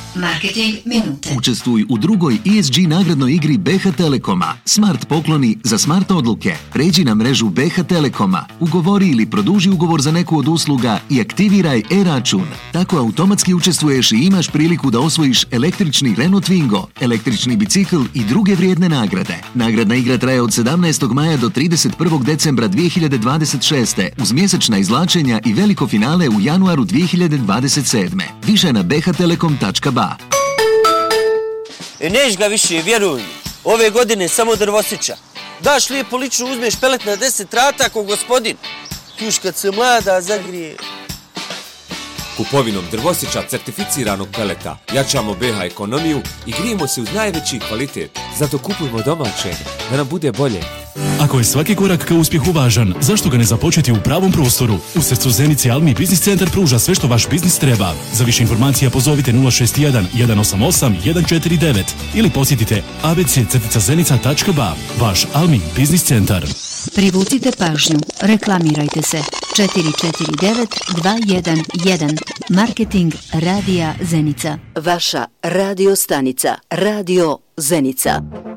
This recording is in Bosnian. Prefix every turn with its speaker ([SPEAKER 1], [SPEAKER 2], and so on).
[SPEAKER 1] Marketing minute.
[SPEAKER 2] Učestvuj u drugoj ESG nagradnoj igri BH Telekoma. Smart pokloni za smart odluke. Pređi na mrežu BH Telekoma, ugovori ili produži ugovor za neku od usluga i aktiviraj e-račun. Tako automatski učestvuješ i imaš priliku da osvojiš električni Renault Twingo, električni bicikl i druge vrijedne nagrade. Nagradna igra traje od 17. maja do 31. decembra 2026. uz mjesečna izvlačenja i veliko finale u januaru 2027. Više na bhtelekom.ba.
[SPEAKER 3] Neš ga više, vjeruj. Ove godine samo Drvosića. Daš lijepo lično, uzmeš pelet na 10 rata ko gospodin. Još kad se mlada zagrije.
[SPEAKER 4] Kupovinom Drvosića certificiranog peleta jačamo BH ekonomiju i grijemo se uz najveći kvalitet. Zato kupujmo domaće, da nam bude bolje.
[SPEAKER 5] Ako je svaki korak ka uspjehu važan, zašto ga ne započeti u pravom prostoru? U srcu Zenice Almi Biznis Centar pruža sve što vaš biznis treba. Za više informacija pozovite 061 188 149 ili posjetite abc-zenica.ba. Vaš Almi Biznis Centar.
[SPEAKER 1] Privucite pažnju. Reklamirajte se. 449 211. Marketing Radija Zenica. Vaša radio stanica. Radio Zenica.